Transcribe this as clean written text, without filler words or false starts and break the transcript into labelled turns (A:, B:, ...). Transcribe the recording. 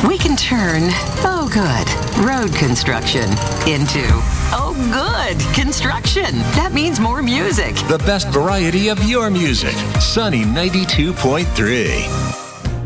A: we can turn, oh good, road construction into, oh good, construction. That means more music.
B: The best variety of your music. Sunny 92.3.